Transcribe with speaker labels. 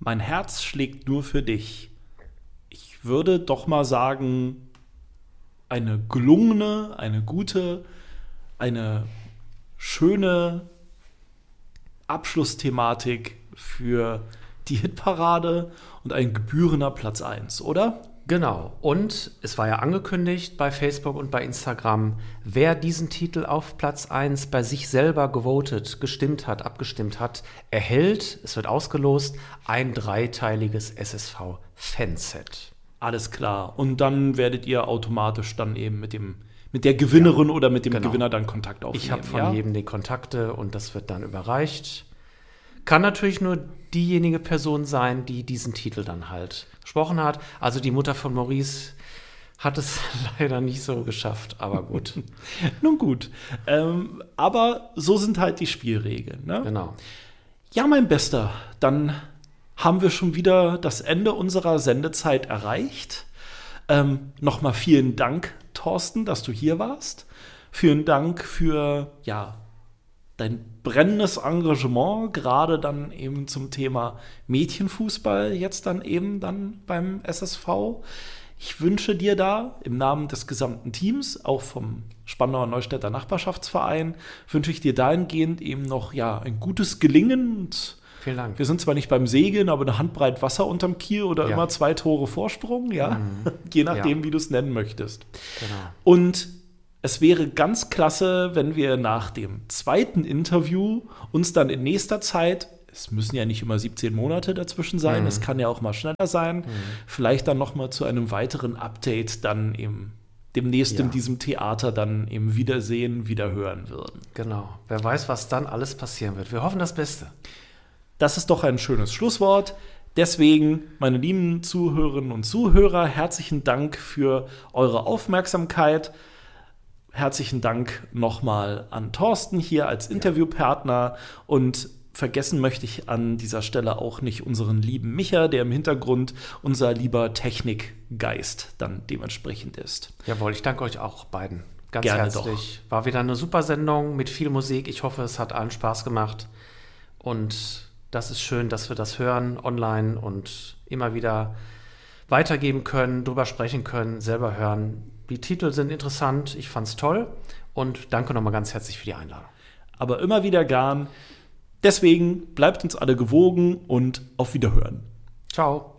Speaker 1: Mein Herz schlägt nur für dich. Ich würde doch mal sagen, eine gelungene, eine gute, eine schöne Abschlussthematik für die Hitparade und ein gebührender Platz 1, oder?
Speaker 2: Genau. Und es war ja angekündigt bei Facebook und bei Instagram, wer diesen Titel auf Platz 1 bei sich selber abgestimmt hat, erhält, es wird ausgelost, ein 3-teiliges SSV-Fanset.
Speaker 1: Alles klar. Und dann werdet ihr automatisch dann eben mit der Gewinnerin oder mit dem Gewinner dann Kontakt aufnehmen.
Speaker 2: Ich habe von jedem die Kontakte und das wird dann überreicht. Kann natürlich nur diejenige Person sein, die diesen Titel dann halt gesprochen hat. Also die Mutter von Maurice hat es leider nicht so geschafft, aber gut.
Speaker 1: Nun gut. Aber so sind halt die Spielregeln. Ne?
Speaker 2: Genau.
Speaker 1: Ja, mein Bester, dann haben wir schon wieder das Ende unserer Sendezeit erreicht. Nochmal vielen Dank, Thorsten, dass du hier warst. Vielen Dank für dein brennendes Engagement, gerade dann eben zum Thema Mädchenfußball, jetzt dann eben dann beim SSV. Ich wünsche dir da im Namen des gesamten Teams, auch vom Spandauer Neustädter Nachbarschaftsverein, wünsche ich dir dahingehend eben noch ein gutes Gelingen. Und
Speaker 2: vielen Dank.
Speaker 1: wir sind zwar nicht beim Segeln, aber eine Handbreit Wasser unterm Kiel oder immer 2 Tore Vorsprung, je nachdem, wie du es nennen möchtest.
Speaker 2: Genau.
Speaker 1: Und es wäre ganz klasse, wenn wir nach dem zweiten Interview uns dann in nächster Zeit, es müssen ja nicht immer 17 Monate dazwischen sein, es kann ja auch mal schneller sein, vielleicht dann noch mal zu einem weiteren Update dann eben demnächst in diesem Theater dann eben wiedersehen, wiederhören würden.
Speaker 2: Genau. Wer weiß, was dann alles passieren wird. Wir hoffen das Beste.
Speaker 1: Das ist doch ein schönes Schlusswort. Deswegen, meine lieben Zuhörerinnen und Zuhörer, herzlichen Dank für eure Aufmerksamkeit. Herzlichen Dank nochmal an Thorsten hier als Interviewpartner und vergessen möchte ich an dieser Stelle auch nicht unseren lieben Micha, der im Hintergrund unser lieber Technikgeist dann dementsprechend ist.
Speaker 2: Jawohl, ich danke euch auch beiden ganz
Speaker 1: Gerne
Speaker 2: herzlich. War wieder eine super Sendung mit viel Musik. Ich hoffe, es hat allen Spaß gemacht und das ist schön, dass wir das hören online und immer wieder weitergeben können, drüber sprechen können, selber hören. Die Titel sind interessant, ich fand's toll und danke nochmal ganz herzlich für die Einladung.
Speaker 1: Aber immer wieder gern. Deswegen bleibt uns alle gewogen und auf Wiederhören.
Speaker 2: Ciao.